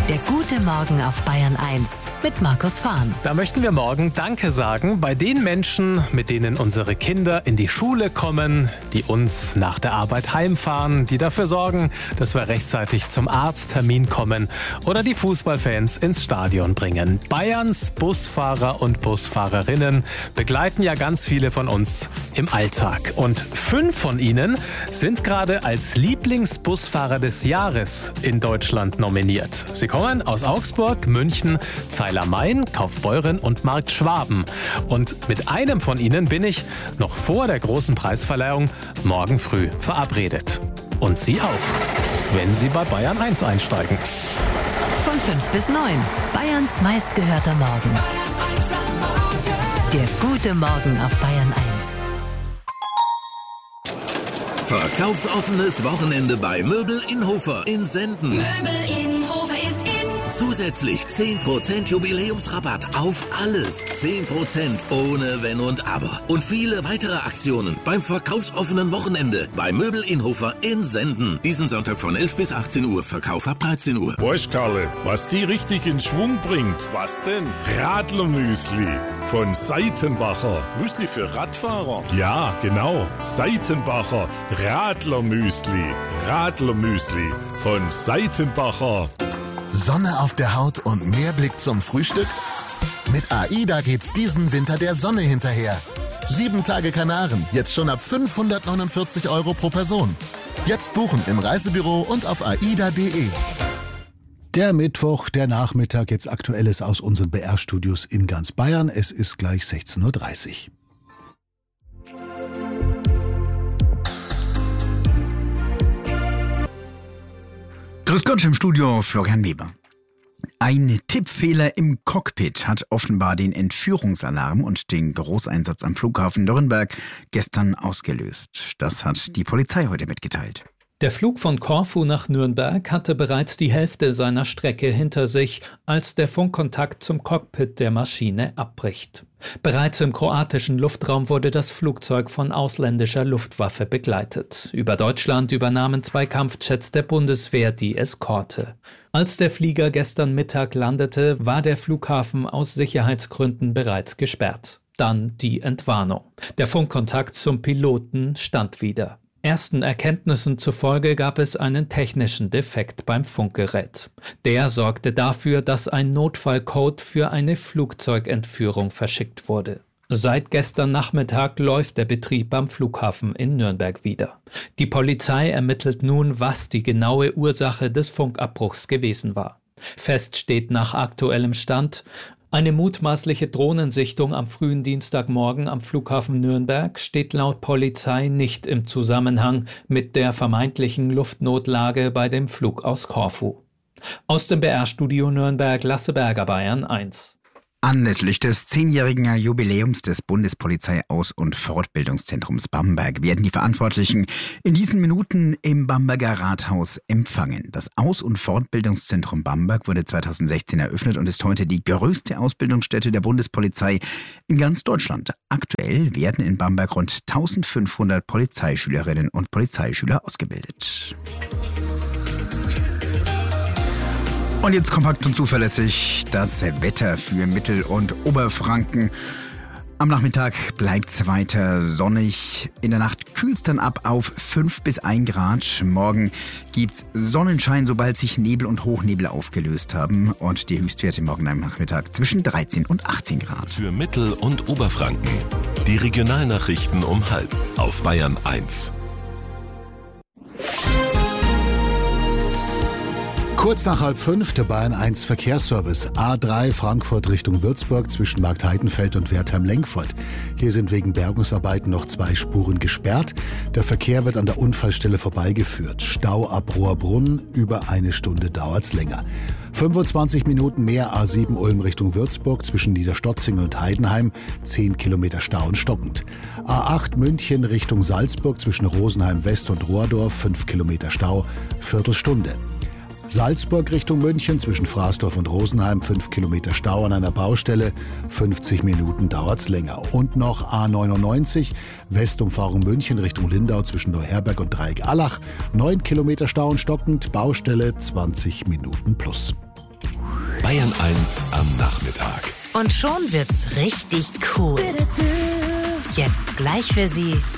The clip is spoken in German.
Der gute Morgen auf Bayern 1 mit Markus Fahn. Da möchten wir morgen Danke sagen bei den Menschen, mit denen unsere Kinder in die Schule kommen, die uns nach der Arbeit heimfahren, die dafür sorgen, dass wir rechtzeitig zum Arzttermin kommen oder die Fußballfans ins Stadion bringen. Bayerns Busfahrer und Busfahrerinnen begleiten ja ganz viele von uns im Alltag. Und 5 von ihnen sind gerade als Lieblingsbusfahrer des Jahres in Deutschland nominiert. Sie kommen aus Augsburg, München, Zeil-am-Main, Kaufbeuren und Markt Schwaben. Und mit einem von ihnen bin ich noch vor der großen Preisverleihung morgen früh verabredet. Und Sie auch, wenn Sie bei Bayern 1 einsteigen. Von 5 bis 9. Bayerns meistgehörter Morgen. Der gute Morgen auf Bayern 1. Verkaufsoffenes Wochenende bei Möbel Inhofer in Senden. Möbel Inhofer ist in. Zusätzlich 10% Jubiläumsrabatt auf alles. 10% ohne Wenn und Aber. Und viele weitere Aktionen beim verkaufsoffenen Wochenende bei Möbel Inhofer in Senden. Diesen Sonntag von 11 bis 18 Uhr. Verkauf ab 13 Uhr. Weißt, Karle, was die richtig in Schwung bringt? Was denn? Radlermüsli von Seitenbacher. Müsli für Radfahrer? Ja, genau. Seitenbacher Radlermüsli. Radlermüsli von Seitenbacher. Sonne auf der Haut und mehr Blick zum Frühstück? Mit AIDA geht's diesen Winter der Sonne hinterher. 7 Tage Kanaren, jetzt schon ab 549 € pro Person. Jetzt buchen im Reisebüro und auf aida.de. Der Mittwoch, der Nachmittag, jetzt Aktuelles aus unseren BR-Studios in ganz Bayern. Es ist gleich 16:30 Uhr. Grüß Gott, im Studio Florian Weber. Ein Tippfehler im Cockpit hat offenbar den Entführungsalarm und den Großeinsatz am Flughafen Nürnberg gestern ausgelöst. Das hat die Polizei heute mitgeteilt. Der Flug von Korfu nach Nürnberg hatte bereits die Hälfte seiner Strecke hinter sich, als der Funkkontakt zum Cockpit der Maschine abbricht. Bereits im kroatischen Luftraum wurde das Flugzeug von ausländischer Luftwaffe begleitet. Über Deutschland übernahmen 2 Kampfjets der Bundeswehr die Eskorte. Als der Flieger gestern Mittag landete, war der Flughafen aus Sicherheitsgründen bereits gesperrt. Dann die Entwarnung. Der Funkkontakt zum Piloten stand wieder. Ersten Erkenntnissen zufolge gab es einen technischen Defekt beim Funkgerät. Der sorgte dafür, dass ein Notfallcode für eine Flugzeugentführung verschickt wurde. Seit gestern Nachmittag läuft der Betrieb am Flughafen in Nürnberg wieder. Die Polizei ermittelt nun, was die genaue Ursache des Funkabbruchs gewesen war. Fest steht nach aktuellem Stand: eine mutmaßliche Drohnensichtung am frühen Dienstagmorgen am Flughafen Nürnberg steht laut Polizei nicht im Zusammenhang mit der vermeintlichen Luftnotlage bei dem Flug aus Korfu. Aus dem BR-Studio Nürnberg, Lasse Berger, Bayern 1. Anlässlich des 10-jährigen Jubiläums des Bundespolizei-Aus- und Fortbildungszentrums Bamberg werden die Verantwortlichen in diesen Minuten im Bamberger Rathaus empfangen. Das Aus- und Fortbildungszentrum Bamberg wurde 2016 eröffnet und ist heute die größte Ausbildungsstätte der Bundespolizei in ganz Deutschland. Aktuell werden in Bamberg rund 1500 Polizeischülerinnen und Polizeischüler ausgebildet. Und jetzt kompakt und zuverlässig das Wetter für Mittel- und Oberfranken. Am Nachmittag bleibt es weiter sonnig. In der Nacht kühlt es dann ab auf 5 bis 1 Grad. Morgen gibt's Sonnenschein, sobald sich Nebel und Hochnebel aufgelöst haben. Und die Höchstwerte morgen am Nachmittag zwischen 13 und 18 Grad. Für Mittel- und Oberfranken. Die Regionalnachrichten um 12:30 auf Bayern 1. Kurz nach 4:30 der Bayern 1 Verkehrsservice. A3 Frankfurt Richtung Würzburg zwischen Markt Heidenfeld und Wertheim-Lenkfurt. Hier sind wegen Bergungsarbeiten noch 2 Spuren gesperrt. Der Verkehr wird an der Unfallstelle vorbeigeführt. Stau ab Rohrbrunn, über 1 Stunde dauert's länger. 25 Minuten mehr A7 Ulm Richtung Würzburg zwischen Niederstotzingen und Heidenheim, 10 Kilometer Stau und stockend. A8 München Richtung Salzburg zwischen Rosenheim West und Rohrdorf, 5 Kilometer Stau, Viertelstunde. Salzburg Richtung München zwischen Fraßdorf und Rosenheim, 5 Kilometer Stau an einer Baustelle, 50 Minuten dauert's länger. Und noch A99 Westumfahrung München Richtung Lindau zwischen Neuherberg und Dreieck Allach, 9 Kilometer Stau und stockend, Baustelle 20 Minuten plus. Bayern 1 am Nachmittag. Und schon wird's richtig cool. Jetzt gleich für Sie